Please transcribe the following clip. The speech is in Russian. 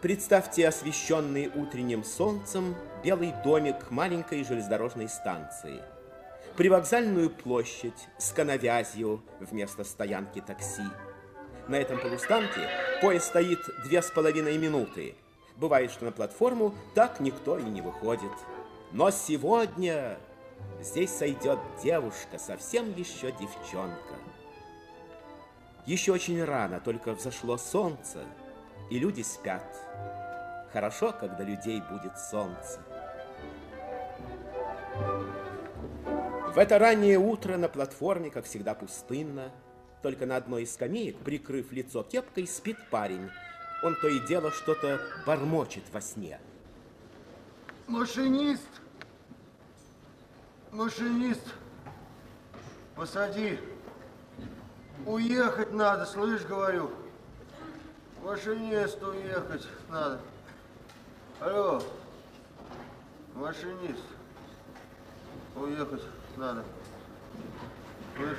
Представьте освещенный утренним солнцем белый домик маленькой железнодорожной станции. Привокзальную площадь с канавязью вместо стоянки такси. На этом полустанке поезд стоит 2,5 минуты. Бывает, что на платформу так никто и не выходит. Но сегодня здесь сойдет девушка, совсем еще девчонка. Еще очень рано, только взошло солнце, и люди спят. Хорошо, когда людей будет солнце. В это раннее утро на платформе, как всегда, пустынно. Только на одной из скамеек, прикрыв лицо кепкой, спит парень. Он то и дело что-то бормочет во сне. Машинист! Машинист! Посади! Уехать надо, слышь, говорю. Машинист, уехать надо. Алло, машинист, уехать надо.